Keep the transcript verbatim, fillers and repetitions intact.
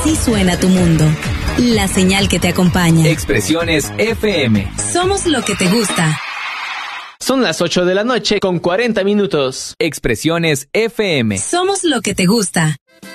Así suena tu mundo. La señal que te acompaña. Expresiones F M. Somos lo que te gusta. Son las ocho de la noche con cuarenta minutos. Expresiones F M. Somos lo que te gusta.